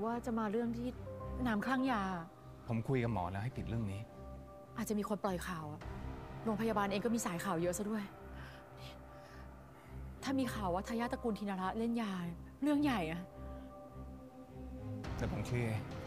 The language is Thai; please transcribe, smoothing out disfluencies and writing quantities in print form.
ว่าจะมาเรื่องที่น้ำคลั่งยาผมคุยกับหมอแล้วให้ปิดเรื่องนี้อาจจะมีคนปล่อยข่าวอะโรงพยาบาลเองก็มีสายข่าวเยอะซะด้วยถ้ามีข่าวว่าทายาทตระกูลธินระเล่นยาเรื่องใหญ่อะแต่ผมเคลียร์